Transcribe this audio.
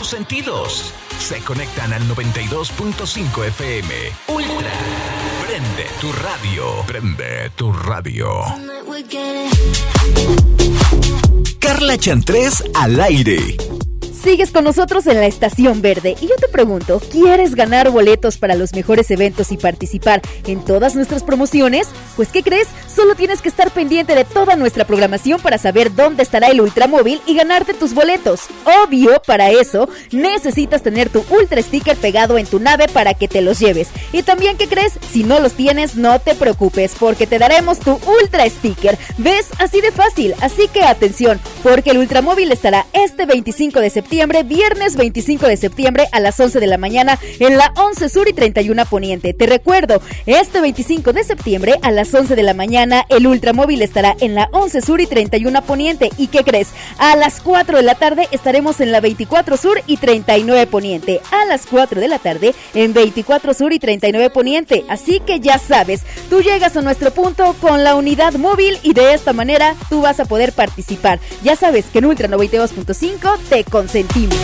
tus sentidos. Se conectan al 92.5 FM. Ultra. Prende tu radio. Prende tu radio. Carla Chantrés al aire. Sigues con nosotros en la Estación Verde y yo te pregunto, ¿quieres ganar boletos para los mejores eventos y participar en todas nuestras promociones? Pues ¿qué crees? Solo tienes que estar pendiente de toda nuestra programación para saber dónde estará el Ultramóvil y ganarte tus boletos. Obvio, para eso necesitas tener tu Ultra Sticker pegado en tu nave para que te los lleves. Y también, ¿qué crees? Si no los tienes, no te preocupes, porque te daremos tu Ultra Sticker. ¿Ves? Así de fácil. Así que atención, porque el Ultramóvil estará este 25 de septiembre, viernes 25 de septiembre a las 11 de la mañana en la 11 Sur y 31 Poniente. Te recuerdo, este 25 de septiembre a las 11 de la mañana el Ultramóvil estará en la 11 Sur y 31 Poniente. ¿Y qué crees? A las 4 de la tarde estaremos en la 24 Sur y 39 Poniente. A las 4 de la tarde en 24 Sur y 39 Poniente. Así que ya sabes, tú llegas a nuestro punto con la unidad móvil y de esta manera tú vas a poder participar. Ya sabes que en Ultra 92.5 te consentimos.